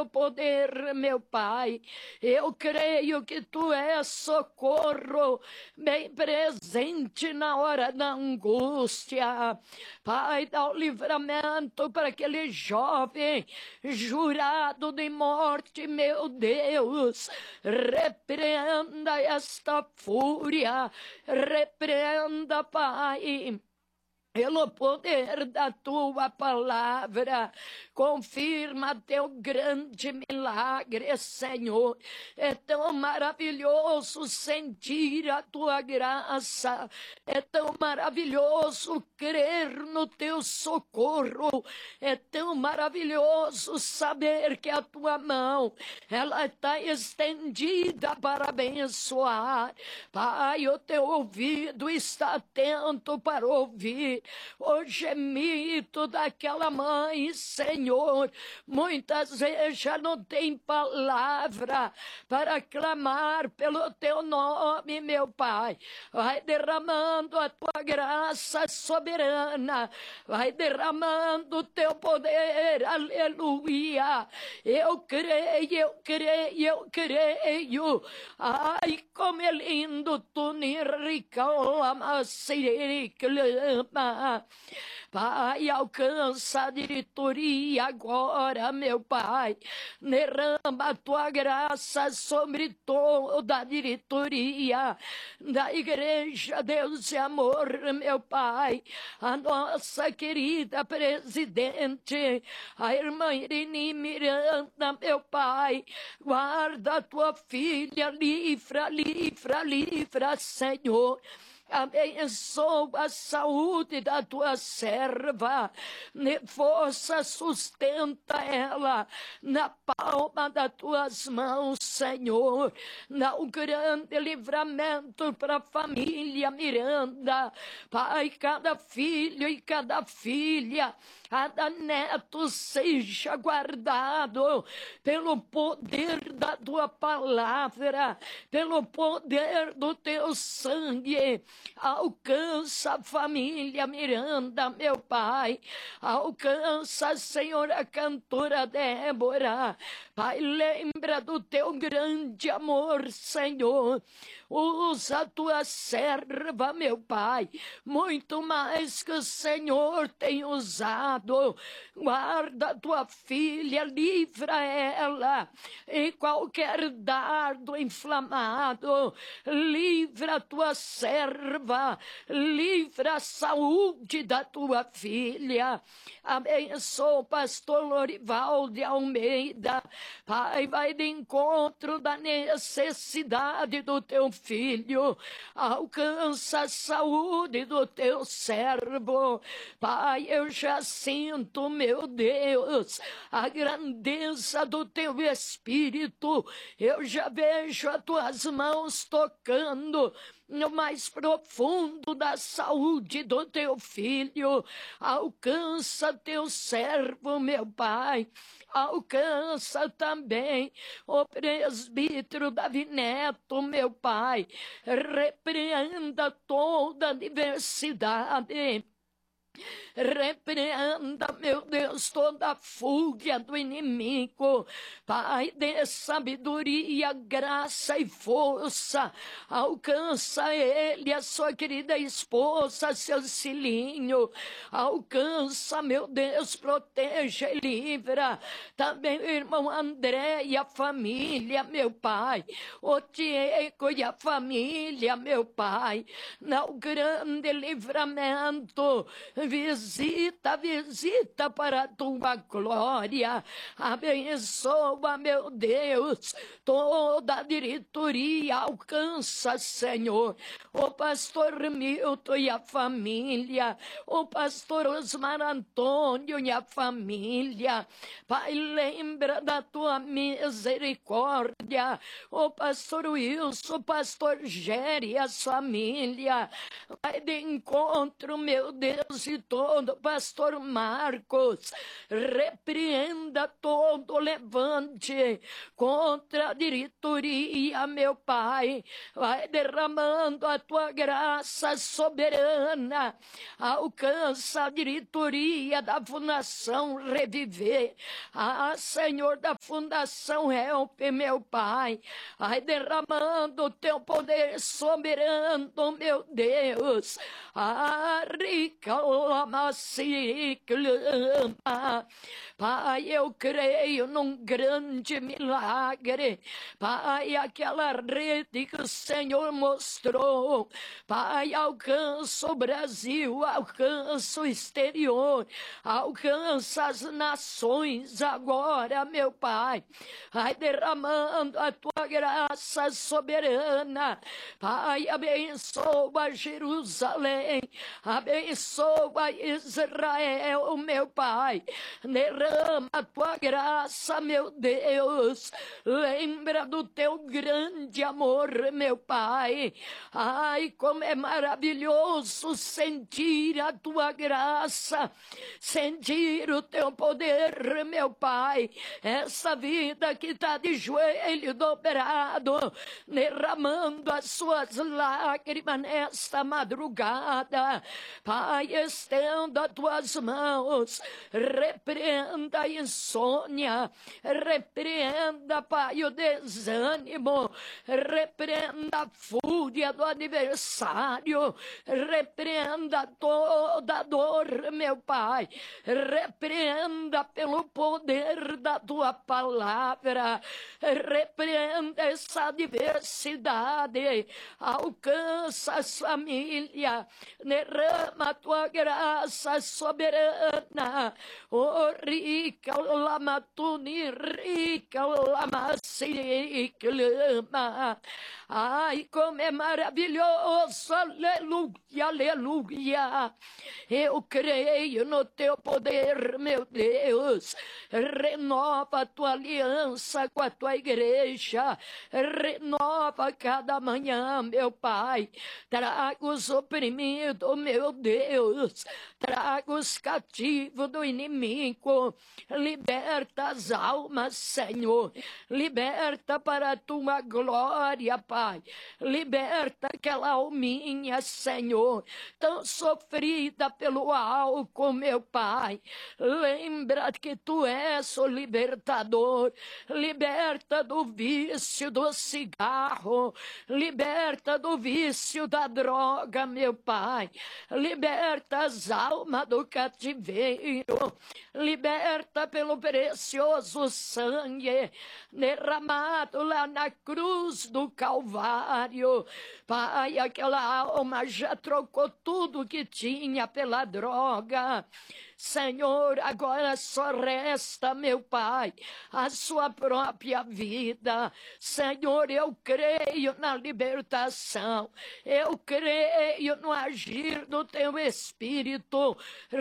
teu poder, meu Pai. Eu creio que tu és socorro bem presente na hora da angústia. Pai, dá o livramento para aquele jovem jurado de morte, meu Deus. Repreenda esta fúria, repreenda, Pai, pelo poder da tua palavra. Confirma teu grande milagre, Senhor. É tão maravilhoso sentir a tua graça, é tão maravilhoso crer no teu socorro, é tão maravilhoso saber que a tua mão, ela está estendida para abençoar. Pai, o teu ouvido está atento para ouvir o gemido daquela mãe, Senhor. Muitas vezes já não tem palavra para clamar pelo teu nome, meu Pai. Vai derramando a tua graça soberana, vai derramando o teu poder, aleluia. Eu creio, eu creio, eu creio. Ai, como é lindo tu niricama siriclama. Pai, alcança a diretoria agora, meu Pai. Derrama a tua graça sobre toda a diretoria da igreja, Deus e amor, meu Pai. A nossa querida presidente, a irmã Irini Miranda, meu Pai. Guarda a tua filha, livra, livra, livra, Senhor. Abençoa a saúde da tua serva, força, sustenta ela na palma das tuas mãos, Senhor. Dá um grande livramento para a família Miranda, Pai, cada filho e cada filha, cada neto seja guardado pelo poder da tua palavra, pelo poder do teu sangue. Alcança a família Miranda, meu Pai. Alcança a senhora cantora Débora. Pai, lembra do teu grande amor, Senhor. Usa a tua serva, meu Pai, muito mais que o Senhor tem usado. Guarda a tua filha, livra ela em qualquer dardo inflamado. Livra a tua serva, livra a saúde da tua filha. Abençoa o pastor Lorival de Almeida. Pai, vai de encontro da necessidade do teu filho. Alcança a saúde do teu servo. Pai, eu já sinto, meu Deus, a grandeza do teu Espírito. Eu já vejo as tuas mãos tocando no mais profundo da saúde do teu filho. Alcança teu servo, meu Pai. Alcança também o presbítero Davi Neto, meu Pai. Repreenda toda a diversidade. Repreenda, meu Deus, toda a fúria do inimigo. Pai, dê sabedoria, graça e força. Alcança ele, a sua querida esposa, seu Cilinho. Alcança, meu Deus, proteja e livra. Também o irmão André e a família, meu Pai. O Diego e a família, meu Pai. Dá o grande livramento. Visita, visita para a tua glória. Abençoa, meu Deus, toda a diretoria. Alcança, Senhor, o pastor Milton e a família, o pastor Osmar Antônio e a família. Pai, lembra da tua misericórdia. O pastor Wilson, o pastor Géry e a família. Vai de encontro, meu Deus, de todo pastor Marcos, repreenda todo levante contra a diretoria, meu Pai. Vai derramando a tua graça soberana, alcança a diretoria da Fundação Reviver, Senhor, da Fundação Help, meu Pai. Vai derramando o teu poder soberano, meu Deus. Pai, eu creio num grande milagre. Pai, aquela rede que o Senhor mostrou, Pai, alcança o Brasil, alcança o exterior, alcança as nações agora, meu Pai. Vai derramando a tua graça soberana. Pai, abençoa Jerusalém, abençoa Israel, meu Pai. Derrama a tua graça, meu Deus. Lembra do teu grande amor, meu Pai. Ai, como é maravilhoso sentir a tua graça, sentir o teu poder, meu Pai. Essa vida que está de joelho dobrado, derramando as suas lágrimas nesta madrugada. Pai, estenda as tuas mãos, repreenda a insônia, repreenda, Pai, o desânimo, repreenda a fúria do adversário, repreenda toda dor, meu Pai, repreenda pelo poder da tua palavra, repreenda essa adversidade, alcança as famílias, derrama a tua graça soberana. Oh, rica lamatuni, rica lamassiclama. Ai, como é maravilhoso, aleluia, aleluia. Eu creio no teu poder, meu Deus. Renova a tua aliança com a tua igreja, renova cada manhã, meu Pai. Traga os oprimidos, meu Deus. Traga os cativos do inimigo. Liberta as almas, Senhor. Liberta para a tua glória, Pai. Liberta aquela alminha, Senhor, tão sofrida pelo álcool, meu Pai. Lembra que tu és o libertador. Liberta do vício do cigarro. Liberta do vício da droga, meu Pai. Liberta as almas do cativeiro. Liberta pelo precioso sangue derramado lá na cruz do Calvário. Pai, aquela alma já trocou tudo que tinha pela droga. Senhor, agora só resta, meu Pai, a sua própria vida. Senhor, eu creio na libertação, eu creio no agir do teu Espírito.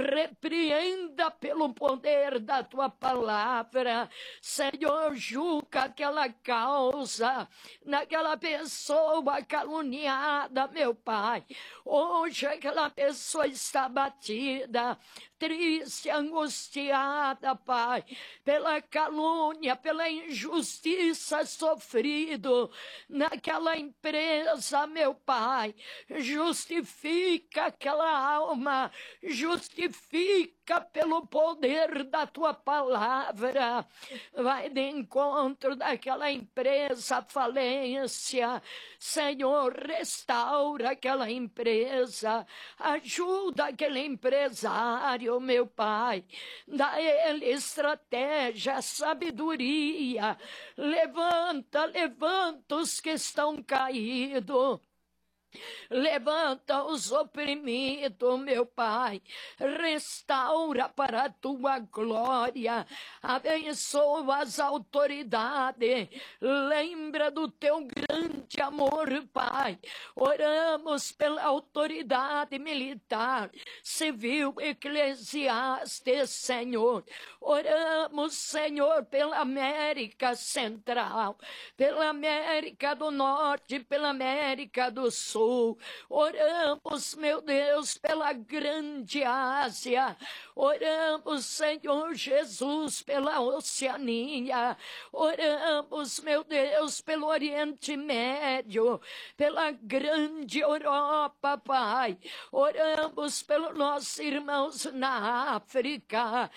Repreenda pelo poder da tua palavra. Senhor, julga aquela causa, naquela pessoa caluniada, meu Pai. Hoje aquela pessoa está batida, triste, angustiada, Pai, pela calúnia, pela injustiça sofrido naquela empresa, meu Pai. Justifica aquela alma, justifica pelo poder da tua palavra. Vai de encontro daquela empresa falência. Senhor, restaura aquela empresa, ajuda aquele empresário, meu Pai, dá a ele estratégia, sabedoria. Levanta, levanta os que estão caídos. Levanta os oprimidos, meu Pai. Restaura para a tua glória. Abençoa as autoridades. Lembra do teu grande amor, Pai. Oramos pela autoridade militar, civil, eclesiástica, Senhor. Oramos, Senhor, pela América Central, pela América do Norte, pela América do Sul. Sul. Oramos, meu Deus, pela grande Ásia. Oramos, Senhor Jesus, pela Oceania. Oramos, meu Deus, pelo Oriente Médio, pela grande Europa, Pai. Oramos pelos nossos irmãos na África.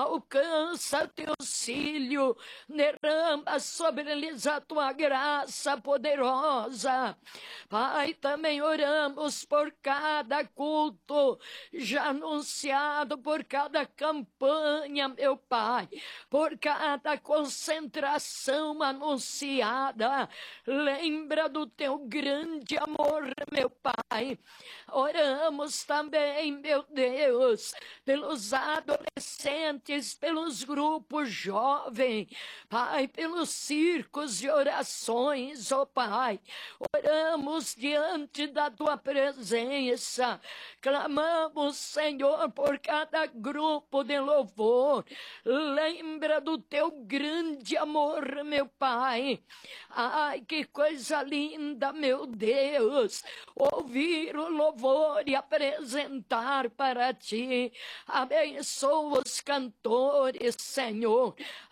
Alcança teu auxílio, derrama sobre eles a tua graça poderosa. Pai, também oramos por cada culto já anunciado, por cada campanha, meu Pai, por cada concentração anunciada. Lembra do teu grande amor, meu Pai. Oramos também, meu Deus, pelos adolescentes, pelos grupos jovens, Pai, pelos círculos de orações, ó Pai. Oramos diante da tua presença, clamamos, Senhor, por cada grupo de louvor. Lembra do teu grande amor, meu Pai. Ai, que coisa linda, meu Deus, ouvir o louvor e apresentar para ti. Abençoa os cantores, Senhor.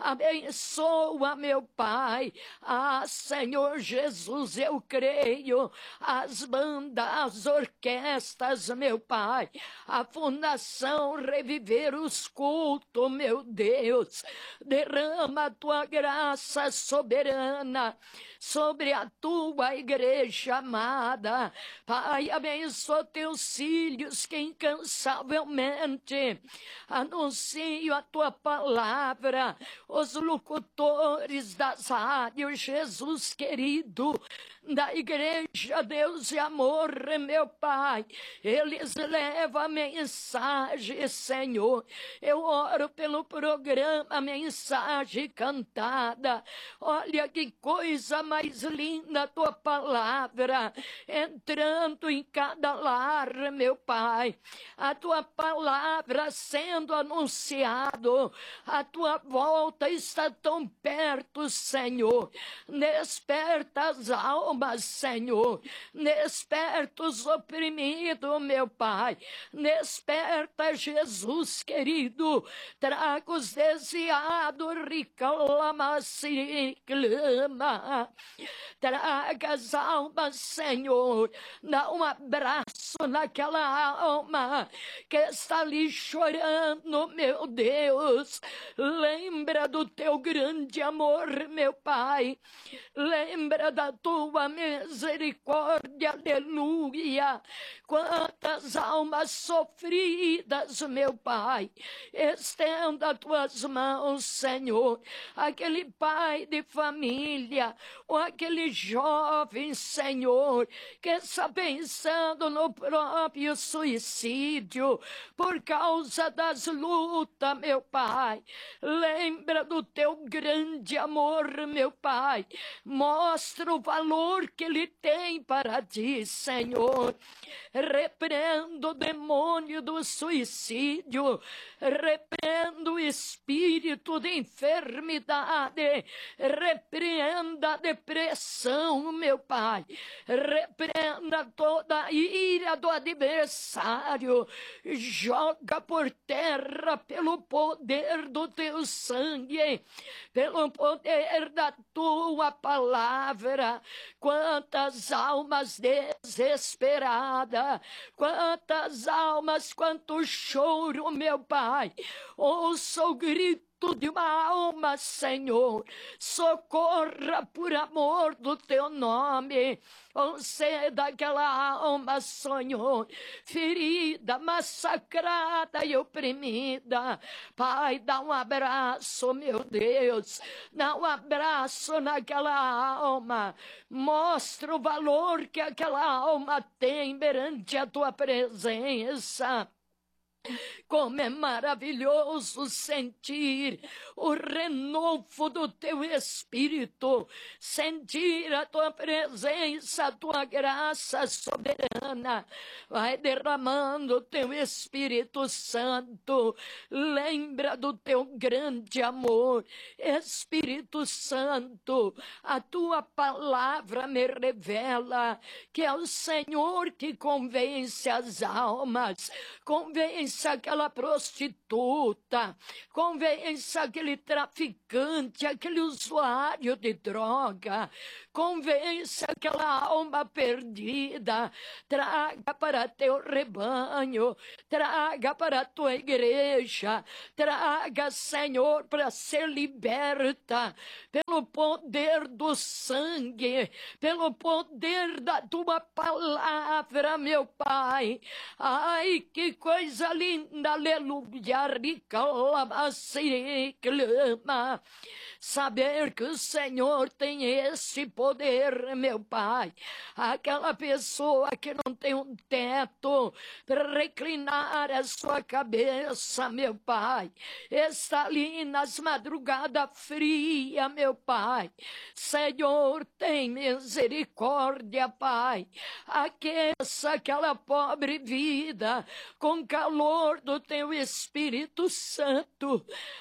Abençoa, meu Pai. Ah, Senhor Jesus, eu creio. As bandas, as orquestras, meu Pai. A Fundação Reviver os Cultos, meu Deus. Derrama a tua graça soberana sobre a tua igreja amada. Pai, abençoa teus filhos que incansavelmente anunciam a tua palavra, os locutores das rádios, Jesus querido, da igreja Deus e Amor, meu Pai. Eles levam a mensagem, Senhor. Eu oro pelo programa Mensagem Cantada. Olha que coisa mais linda a tua palavra entrando em cada lar, meu Pai. A tua palavra sendo anunciado. A tua volta está tão perto, Senhor. Desperta as almas, Senhor. Desperta os oprimidos, meu Pai. Desperta, Jesus querido. Traga os desviados, reclama-se, clama. Traga as almas, Senhor. Dá um abraço naquela alma que está ali chorando, meu Deus. Lembra do teu grande amor, meu Pai. Lembra da tua misericórdia, aleluia. Quantas almas sofridas, meu Pai. Estenda as tuas mãos, Senhor. Aquele pai de família, ou aquele jovem, Senhor, que está pensando no próprio suicídio por causa das lutas, meu Pai. Lembra do teu grande amor, meu Pai. Mostra o valor que ele tem para ti, Senhor. Repreendo o demônio do suicídio. Repreendo o espírito de enfermidade. Repreenda a depressão, meu Pai. Repreenda toda a ira do adversário. Joga por terra pelo poder do teu sangue, pelo poder da tua palavra. Quantas almas desesperadas, quantas almas, quanto choro, meu Pai. Ouça o grito de uma alma, Senhor. Socorra por amor do teu nome. Conceda aquela alma, Senhor, ferida, massacrada e oprimida. Pai, dá um abraço, meu Deus. Dá um abraço naquela alma. Mostra o valor que aquela alma tem perante a tua presença. Como é maravilhoso sentir o renovo do teu Espírito, sentir a tua presença, a tua graça soberana. Vai derramando o teu Espírito Santo. Lembra do teu grande amor. Espírito Santo, a tua palavra me revela que é o Senhor que convence as almas, convence aquela prostituta, convence aquele traficante, aquele usuário de droga, convence aquela alma perdida. Traga para teu rebanho, traga para a tua igreja, traga, Senhor, para ser liberta pelo poder do sangue, pelo poder da tua palavra, meu Pai. Ai, que coisa linda, aleluia, clama. Saber que o Senhor tem esse poder, meu Pai. Aquela pessoa que não tem um teto para reclinar a sua cabeça, meu Pai, está ali nas madrugadas frias, meu Pai. Senhor, tem misericórdia, Pai. Aqueça aquela pobre vida com calor do teu Espírito Santo.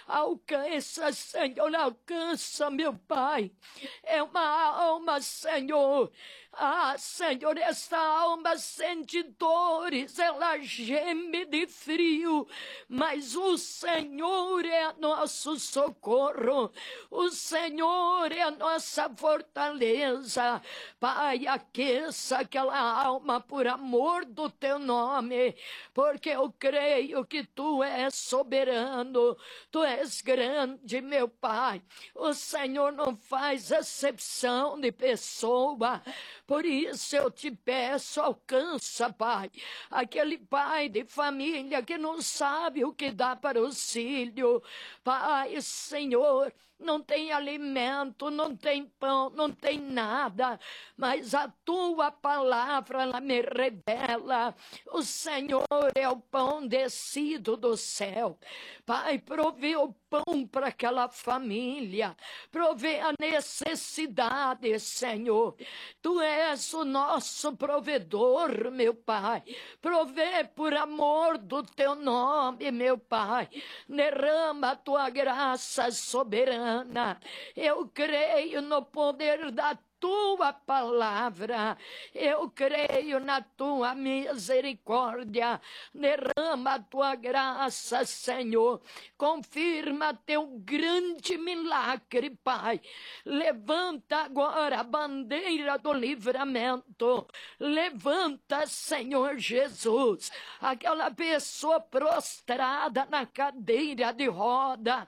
Alcança, Senhor, alcança, meu Pai. É uma alma, Senhor. Ah, Senhor, esta alma sente dores, ela geme de frio, mas o Senhor é nosso socorro, o Senhor é a nossa fortaleza. Pai, aqueça aquela alma por amor do teu nome, porque eu creio que tu és soberano, tu és grande, meu Pai. O Senhor não faz acepção de pessoa. Por isso eu te peço, alcança, Pai, aquele pai de família que não sabe o que dá para o filho. Pai, Senhor, não tem alimento, não tem pão, não tem nada, mas a tua palavra, ela me revela. O Senhor é o pão descido do céu. Pai, provê o pão para aquela família, provê a necessidade, Senhor. Tu és o nosso provedor, meu Pai. Provê por amor do teu nome, meu Pai. Derrama a tua graça soberana. Eu creio no poder da tua palavra, eu creio na tua misericórdia. Derrama a tua graça, Senhor. Confirma teu grande milagre, Pai. Levanta agora a bandeira do livramento. Levanta, Senhor Jesus, aquela pessoa prostrada na cadeira de roda.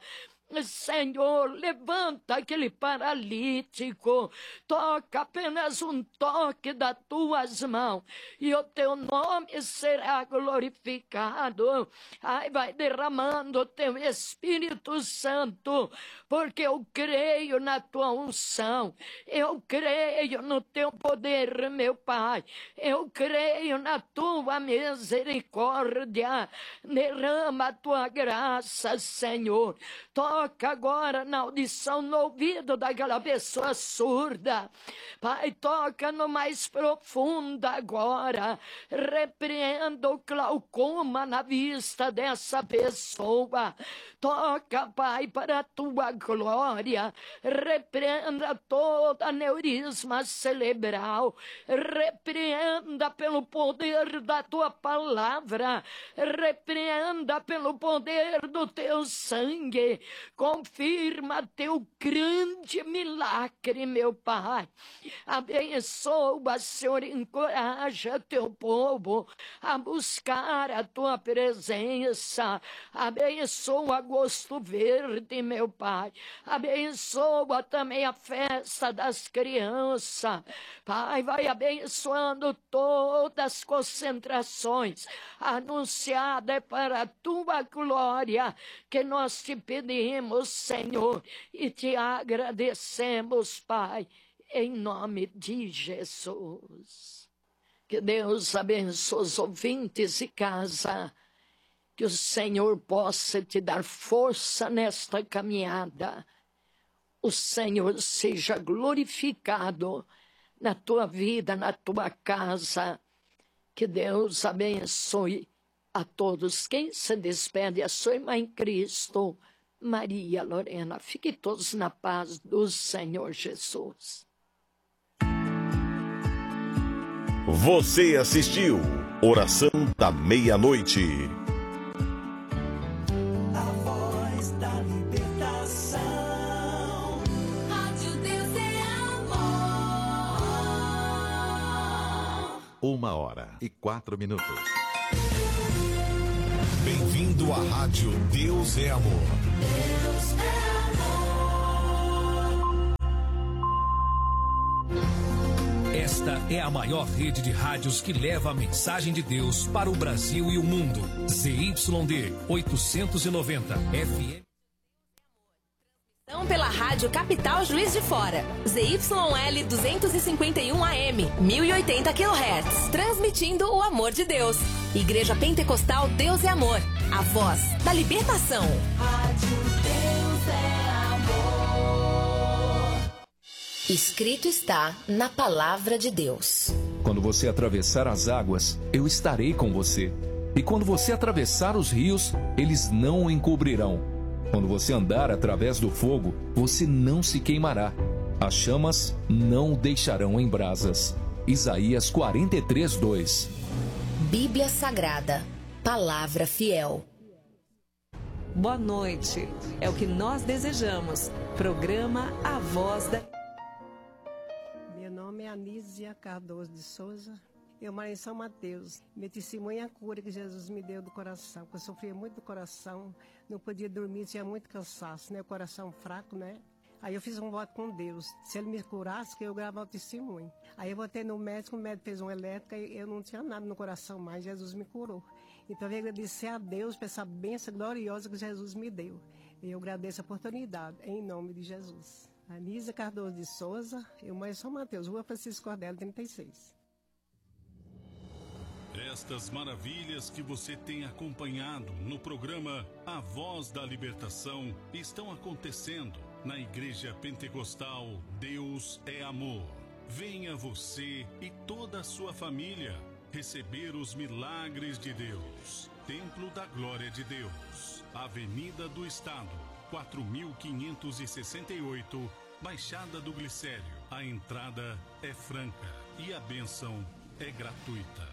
Senhor, levanta aquele paralítico, toca apenas um toque das tuas mãos e o teu nome será glorificado. Ai, vai derramando o teu Espírito Santo, porque eu creio na tua unção, eu creio no teu poder, meu Pai, eu creio na tua misericórdia. Derrama a tua graça, Senhor. Toca agora na audição, no ouvido daquela pessoa surda. Pai, toca no mais profundo agora. Repreenda o glaucoma na vista dessa pessoa. Toca, Pai, para a tua glória. Repreenda toda aneurisma cerebral. Repreenda pelo poder da tua palavra. Repreenda pelo poder do teu sangue. Confirma teu grande milagre, meu Pai. Abençoa, Senhor, encoraja teu povo a buscar a tua presença. Abençoa Agosto Verde, meu Pai. Abençoa também a festa das crianças. Pai, vai abençoando todas as concentrações anunciadas para a tua glória, que nós te pedimos, Senhor, e te agradecemos, Pai, em nome de Jesus. Que Deus abençoe os ouvintes de casa Que o Senhor possa te dar força nesta caminhada. O Senhor seja glorificado na tua vida, na tua casa. Que Deus abençoe a todos. Quem se despede é a sua irmã em Cristo, Maria Lorena. Fiquem todos na paz do Senhor Jesus. Você assistiu Oração da Meia-Noite. A voz da libertação. Rádio Deus é amor. 1h04. Bem-vindo à Rádio Deus é Amor. Deus é amor. Esta é a maior rede de rádios que leva a mensagem de Deus para o Brasil e o mundo. ZYD 890 FM. Pela Rádio Capital Juiz de Fora, ZYL 251 AM, 1080 kHz, transmitindo o amor de Deus. Igreja Pentecostal Deus é Amor, a voz da libertação. Rádio Deus é amor. Escrito está na palavra de Deus. Quando você atravessar as águas, eu estarei com você. E quando você atravessar os rios, eles não o encobrirão. Quando você andar através do fogo, você não se queimará. As chamas não o deixarão em brasas. Isaías 43:2. Bíblia Sagrada, palavra fiel. Boa noite. É o que nós desejamos. Programa A Voz da... Meu nome é Anísia Cardoso de Souza. Eu moro em São Mateus. Meu testemunho é a cura que Jesus me deu do coração. Porque eu sofria muito do coração, não podia dormir, tinha muito cansaço, né? O coração fraco, né? Aí eu fiz um voto com Deus. Se Ele me curasse, que eu gravava o testemunho. Aí eu voltei no médico, o médico fez uma elétrica e eu não tinha nada no coração mais. Jesus me curou. Então eu venho agradecer a Deus por essa bênção gloriosa que Jesus me deu. E eu agradeço a oportunidade, em nome de Jesus. Anísia Cardoso de Souza, eu moro em São Mateus, Rua Francisco Cordelo, 36. Estas maravilhas que você tem acompanhado no programa A Voz da Libertação estão acontecendo na Igreja Pentecostal Deus é Amor. Venha você e toda a sua família receber os milagres de Deus. Templo da Glória de Deus, Avenida do Estado, 4568, Baixada do Glicério. A entrada é franca e a bênção é gratuita.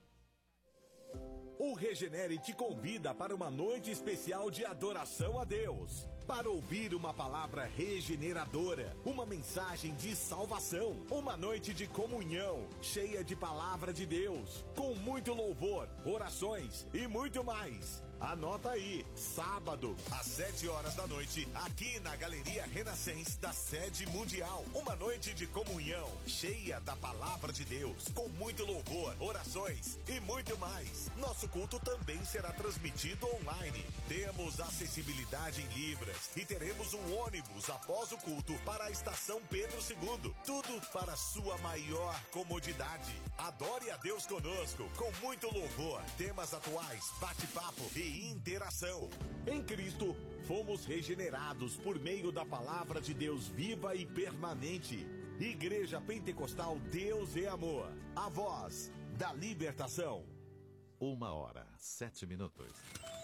O Regenere te convida para uma noite especial de adoração a Deus. Para ouvir uma palavra regeneradora, uma mensagem de salvação, uma noite de comunhão, cheia de palavra de Deus, com muito louvor, orações e muito mais. Anota aí, sábado, às 7 horas da noite, aqui na Galeria Renascença da Sede Mundial. Uma noite de comunhão, cheia da palavra de Deus, com muito louvor, orações e muito mais. Nosso culto também será transmitido online. Temos acessibilidade em Libras e teremos um ônibus após o culto para a estação Pedro II. Tudo para sua maior comodidade. Adore a Deus conosco, com muito louvor, temas atuais, bate-papo e interação. Em Cristo, fomos regenerados por meio da palavra de Deus viva e permanente. Igreja Pentecostal Deus é Amor, a voz da libertação. 1h07.